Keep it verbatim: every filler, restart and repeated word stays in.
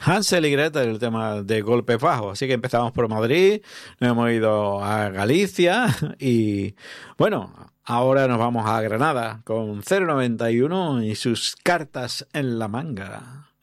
Hansel y Gretel, el tema de golpes bajos. Así que empezamos por Madrid, nos hemos ido a Galicia y bueno, ahora nos vamos a Granada con cero noventa y uno y sus cartas en la manga.